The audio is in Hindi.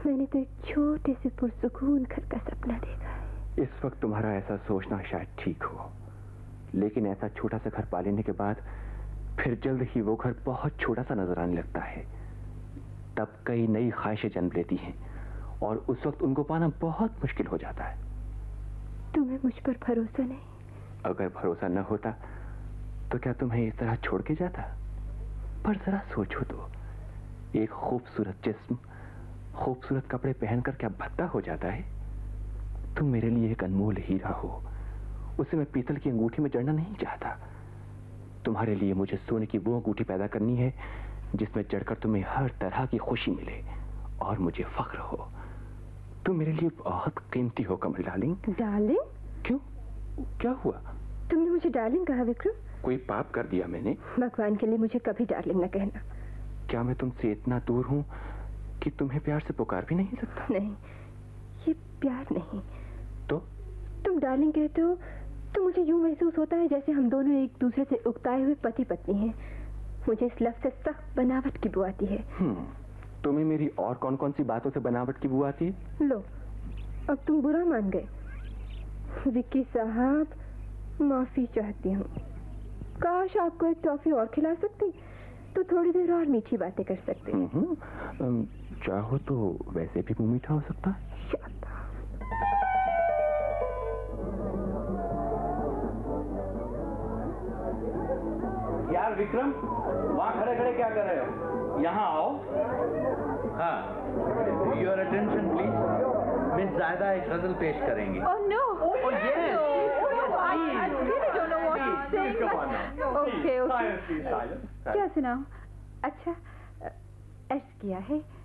मैंने तो एक छोटे से पुरसुकून घर का सपना देखा है। इस वक्त तुम्हारा ऐसा सोचना शायद ठीक हो, लेकिन ऐसा छोटा सा घर पा लेने के बाद फिर जल्द ही वो घर बहुत छोटा सा नजर आने लगता है। तब कई नई ख्वाहिशें जन्म लेती हैं और उस वक्त उनको पाना बहुत मुश्किल हो जाता है। तुम्हें मुझ पर भरोसा नहीं? अगर भरोसा न होता तो क्या तुम्हें इस तरह छोड़ के जाता? पर जरा सोचो तो, एक खूबसूरत जिस्म खूबसूरत कपड़े पहनकर क्या भद्दा हो जाता है? तुम मेरे लिए एक अनमोल हीरा हो, उसे मैं पीतल की अंगूठी में जड़ना नहीं चाहता। तुम्हारे लिए मुझे सोने की वो अंगूठी पैदा करनी है जिसमें जड़कर तुम्हें हर तरह की खुशी मिले और मुझे फख्र हो। तुम मेरे लिए बहुत कीमती हो कमल डार्लिंग। डार्लिंग? क्यों, क्या हुआ? तुमने मुझे डार्लिंग कहा विक्रम? कोई पाप कर दिया मैंने? भगवान के लिए मुझे कभी डार्लिंग न कहना। क्या मैं तुमसे इतना दूर हूं कि तुम्हें प्यार से पुकार भी नहीं सकता? नहीं, ये प्यार नहीं। तो तुम डार्लिंग कहते हो तो मुझे यूं महसूस होता है जैसे हम दोनों एक दूसरे से उकताए हुए पति पत्नी हैं। मुझे इस लफ्ज से सख्त बनावट की बू आती है। तुम्हें मेरी और कौन कौन सी बातों से बनावट की बू आती है? लो, अब तुम बुरा मान गए। विक्की साहब, माफी चाहती हूँ। काश आपको एक टॉफी और खिला सकती तो थोड़ी देर और मीठी बातें कर सकते। चाहो तो वैसे भी मुंह मीठा हो सकता है। यार विक्रम, वहाँ खड़े खड़े क्या कर रहे हो? यहाँ आओ। हाँ, योर अटेंशन प्लीज। मिस ज़ायदा एक गजल पेश करेंगी। Oh no! Oh yes! I really don't know what to say. Okay, okay. Silence. क्या सुनाऊं? अच्छा, अर्ज किया है